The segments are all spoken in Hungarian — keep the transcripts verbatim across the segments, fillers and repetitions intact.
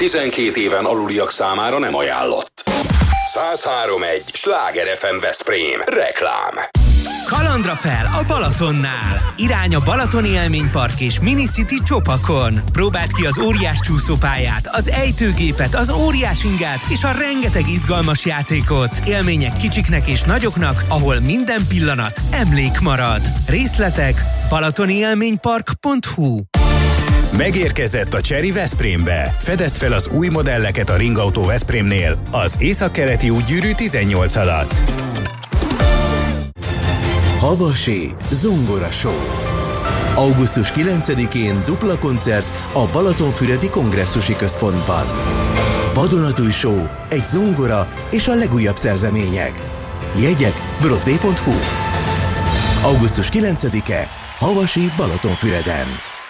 tizenkét éven aluliak számára nem ajánlott. száz három egy Sláger ef em Veszprém. Reklám. Kalandra fel a Balatonnál. Irány a Balatoni Élménypark és Minicity Csopakon. Próbáld ki az óriás csúszópályát, az ejtőgépet, az óriás ingát és a rengeteg izgalmas játékot. Élmények kicsiknek és nagyoknak, ahol minden pillanat emlék marad. Részletek balatoni élménypark pont hu. Megérkezett a Chery Veszprémbe. Fedezd fel az új modelleket a Ringautó Veszprémnél az Északkeleti útgyűrű tizennyolc alatt. Havasi Zongora Show. augusztus kilencedikén dupla koncert a Balatonfüredi Kongresszusi Központban. Vadonatúj show, egy zongora és a legújabb szerzemények. Jegyek broadway pont hu. augusztus kilencedike Havasi Balatonfüreden.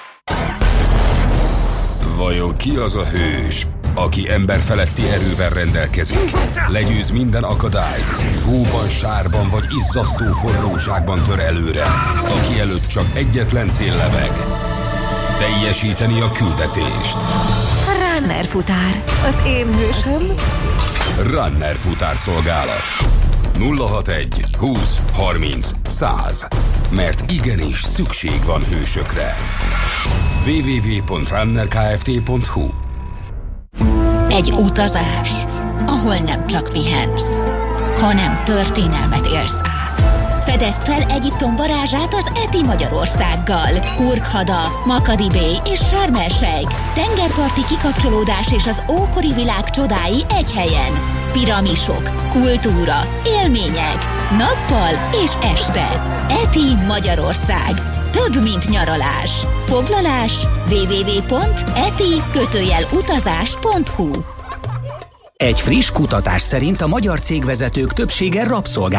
Vajon ki az a hős, aki emberfeletti erővel rendelkezik, legyőz minden akadályt, hóban, sárban vagy izzasztó forróságban tör előre, aki előtt csak egyetlen cél lebeg: teljesíteni a küldetést. Runner futár, az én hősöm. Runner futár szolgálat. nulla hatvanegy húsz harminc száz. Mert igenis szükség van hősökre. double-u double-u double-u pont runner kft pont hu. Egy utazás, ahol nem csak pihensz, hanem történelmet élsz át. Fedezd fel Egyiptom varázsát az Eti Magyarországgal. Hurghada, Makadi Bay és Sharm el-Sheikh. Tengerparti kikapcsolódás és az ókori világ csodái egy helyen. Piramisok, kultúra, élmények, nappal és este. Eti Magyarország. Több, mint nyaralás. Foglalás double-u double-u double-u pont eti utazás pont hu. Egy friss kutatás szerint a magyar cégvezetők többsége rabszolgát